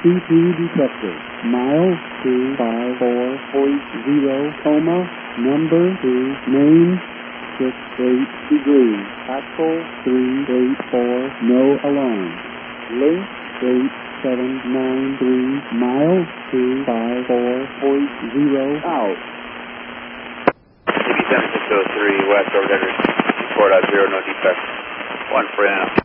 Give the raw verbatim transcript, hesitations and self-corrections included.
C P detected. Mile two five four point zero, coma, number two, main, six eight degrees. Axle three eight four, no alarm. Length eight seven nine three, mile two five four point zero, out. C B seven six oh three, West Overhead, report out zero, no defects. One for now.